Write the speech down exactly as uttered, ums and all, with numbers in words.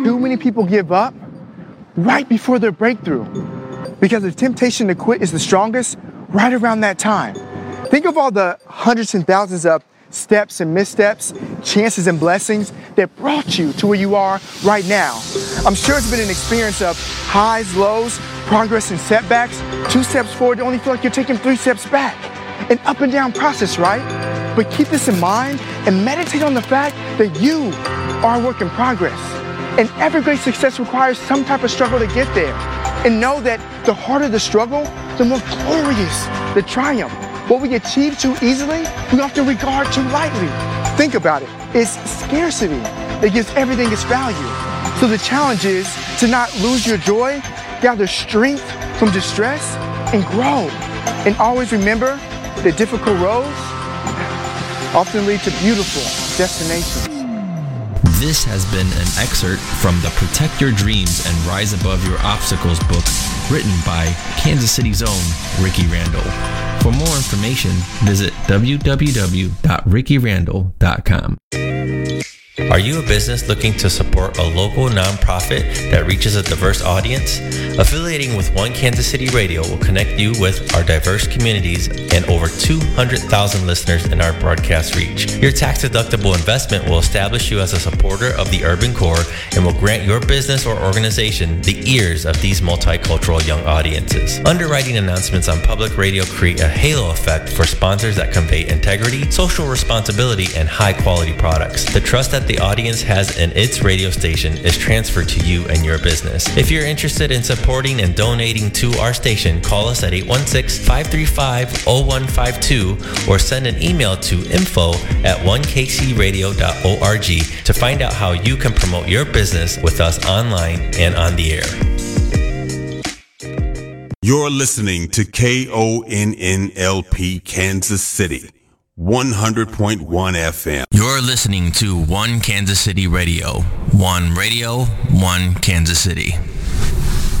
too many people give up right before their breakthrough because the temptation to quit is the strongest right around that time. Think of all the hundreds and thousands of steps and missteps, chances and blessings that brought you to where you are right now. I'm sure it's been an experience of highs, lows, progress and setbacks. Two steps forward, you only feel like you're taking three steps back. An up and down process, right? But keep this in mind and meditate on the fact that you are a work in progress. And every great success requires some type of struggle to get there. And know that the harder the struggle, the more glorious the triumph. What we achieve too easily, we often regard too lightly. Think about it. It's scarcity that gives everything its value. So the challenge is to not lose your joy, gather strength from distress, and grow. And always remember that difficult roads often lead to beautiful destinations. This has been an excerpt from the Protect Your Dreams and Rise Above Your Obstacles book, written by Kansas City's own Ricky Randall. For more information, visit w w w dot ricky randall dot com. Are you a business looking to support a local nonprofit that reaches a diverse audience? Affiliating with One Kansas City Radio will connect you with our diverse communities and over two hundred thousand listeners in our broadcast reach. Your tax-deductible investment will establish you as a supporter of the urban core and will grant your business or organization the ears of these multicultural young audiences. Underwriting announcements on public radio create a halo effect for sponsors that convey integrity, social responsibility, and high-quality products. The trust that the audience has in its radio station is transferred to you and your business. If you're interested in supporting and donating to our station, call us at eight one six, five three five, zero one five two or send an email to info at one k c radio dot org to find out how you can promote your business with us online and on the air. You're listening to K O N N L P Kansas City, one hundred point one F M. You're listening to One Kansas City Radio. One Radio, One Kansas City.